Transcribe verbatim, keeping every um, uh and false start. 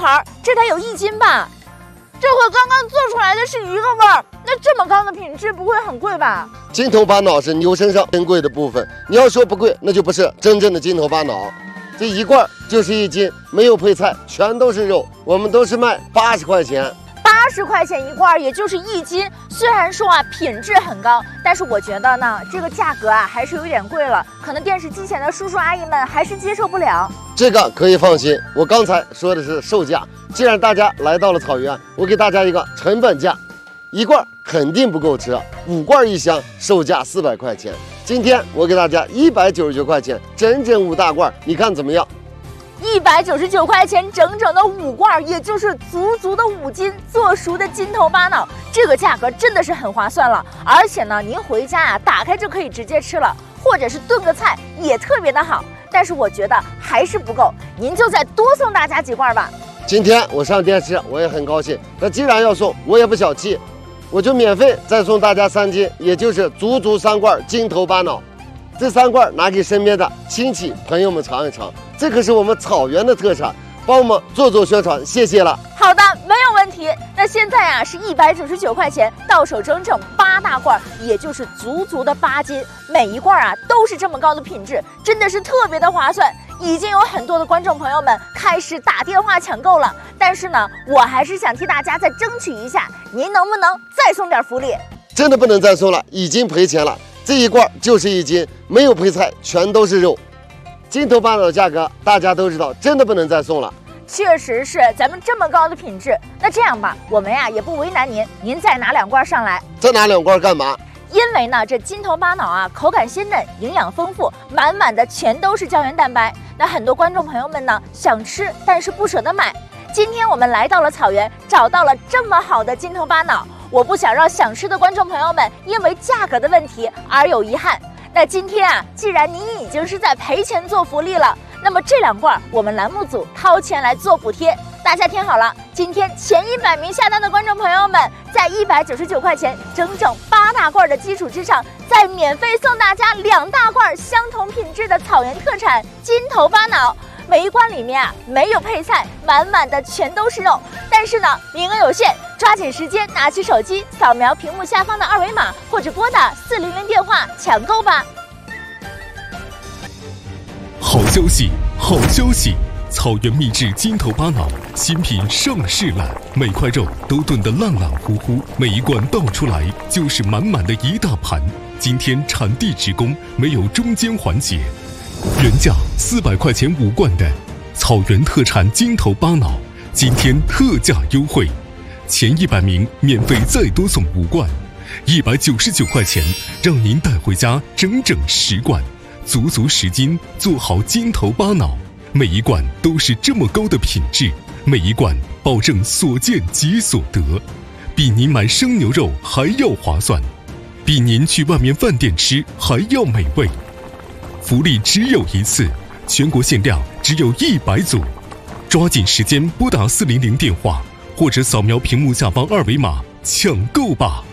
盘，这得有一斤吧？这和刚刚做出来的是一个味儿，那这么高的品质不会很贵吧？ 金头巴脑是牛身上珍贵的部分，你要说不贵，那就不是真正的金头巴脑。这一罐就是一斤，没有配菜，全都是肉，我们都是卖八十块钱。 八十块钱一罐，也就是一斤。虽然说啊品质很高，但是我觉得呢，这个价格啊还是有点贵了，可能电视机前的叔叔阿姨们还是接受不了。 这个可以放心，我刚才说的是售价。既然大家来到了草原，我给大家一个成本价，一罐肯定不够吃，五罐一箱，售价四百块钱。今天我给大家一百九十九块钱，整整五大罐，你看怎么样？ 一百九十九块钱，整整的五罐，也就是足足的五斤做熟的金头巴脑，这个价格真的是很划算了。而且呢，您回家啊，打开就可以直接吃了，或者是炖个菜也特别的好。但是我觉得还是不够，您就再多送大家几罐吧。 今天我上电视，我也很高兴。那既然要送，我也不小气，我就免费再送大家三斤，也就是足足三罐金头巴脑。这三罐拿给身边的亲戚朋友们尝一尝，这可是我们草原的特产，帮我们做做宣传，谢谢了。 好的，没有问题。那现在啊是一百九十九块钱，到手整整八大罐，也就是足足的八斤，每一罐啊都是这么高的品质，真的是特别的划算。已经有很多的观众朋友们开始打电话抢购了，但是呢，我还是想替大家再争取一下，您能不能再送点福利？ 真的不能再送了，已经赔钱了。这一罐就是一斤，没有配菜，全都是肉。金头巴脑的价格大家都知道，真的不能再送了。 确实是，咱们这么高的品质，那这样吧，我们呀也不为难您，您再拿两罐上来。 再拿两罐干嘛？ 因为呢，这金头巴脑啊，口感鲜嫩，营养丰富，满满的全都是胶原蛋白。那很多观众朋友们呢，想吃但是不舍得买。今天我们来到了草原，找到了这么好的金头巴脑，我不想让想吃的观众朋友们因为价格的问题而有遗憾。那今天啊，既然您已经是在赔钱做福利了，那么这两罐我们栏目组掏钱来做补贴。大家听好了，今天前一百名下单的观众朋友们，在一百九十九块钱整整八大罐的基础之上，再免费送大家两大罐相同品质的草原特产金头巴脑。每一罐里面啊没有配菜，满满的全都是肉。但是呢，名额有限，抓紧时间拿起手机扫描屏幕下方的二维码，或者拨打四零零电话抢购吧。 好消息，好消息！草原秘制金头巴脑新品上市了，每块肉都炖得烂烂乎乎，每一罐倒出来就是满满的一大盘。今天产地直供，没有中间环节。原价四百块钱五罐的草原特产金头巴脑，今天特价优惠，前一百名免费再多送五罐，一百九十九块钱让您带回家整整十罐，足足十斤，做好金头巴脑。每一罐都是这么高的品质，每一罐保证所见即所得，比您买生牛肉还要划算，比您去外面饭店吃还要美味。福利只有一次，全国限量只有一百组，抓紧时间拨打四零零电话，或者扫描屏幕下方二维码抢购吧。